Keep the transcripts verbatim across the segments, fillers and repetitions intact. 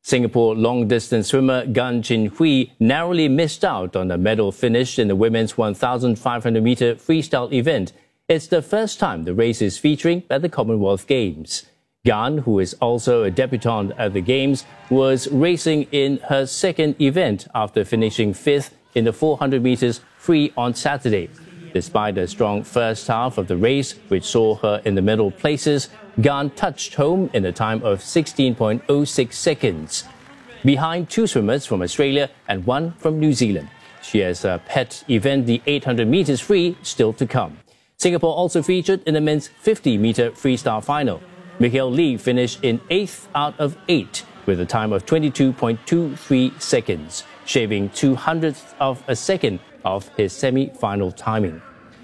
Singapore long-distance swimmer Gan Chin Hui narrowly missed out on a medal finish in the women's one thousand five hundred meter freestyle event. It's the first time the race is featuring at the Commonwealth Games. Gan, who is also a debutante at the Games, was racing in her second event after finishing fifth in the four hundred meters free on Saturday. Despite a strong first half of the race, which saw her in the middle places, Gan touched home in a time of sixteen point oh six seconds, behind two swimmers from Australia and one from New Zealand. She has a pet event, the eight hundred meters free, still to come. Singapore also featured in the men's fifty meter freestyle final. Mikhail Lee finished in eighth out of eight with a time of twenty-two point two three seconds, shaving two hundredths of a second of his semi-final timing.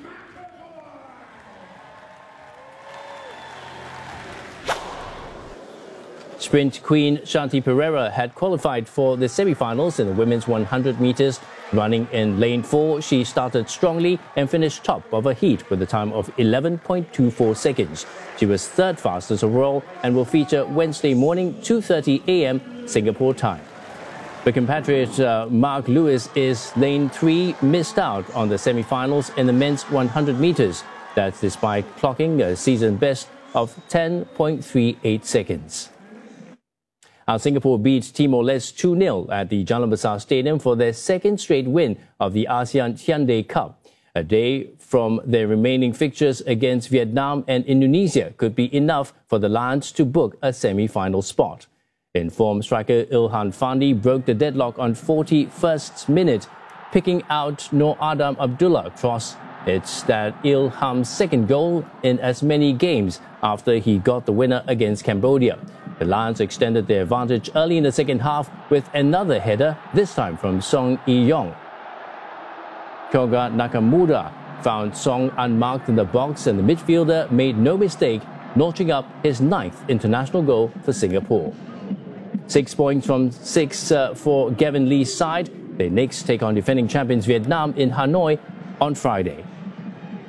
Sprint queen Shanti Pereira had qualified for the semi-finals in the women's one hundred meters. Running in lane four, she started strongly and finished top of a heat with a time of eleven point two four seconds. She was third fastest overall and will feature Wednesday morning, two thirty a m Singapore time. The compatriot uh, Mark Lewis is lane three, missed out on the semi-finals in the men's one hundred meters. That's despite clocking a season best of ten point three eight seconds. Our Singapore beat Timor-Leste two nil at the Jalan Besar Stadium for their second straight win of the ASEAN Hyundai Cup. A day from their remaining fixtures against Vietnam and Indonesia could be enough for the Lions to book a semi-final spot. Informed striker Ilhan Fandi broke the deadlock on forty-first minute, picking out Noor Adam Abdullah across. It's that Ilham's second goal in as many games after he got the winner against Cambodia. The Lions extended their advantage early in the second half with another header, this time from Song Yi-yong. Kyoga Nakamura found Song unmarked in the box, and the midfielder made no mistake, notching up his ninth international goal for Singapore. Six points from six uh, for Gavin Lee's side. They next take on defending champions Vietnam in Hanoi on Friday.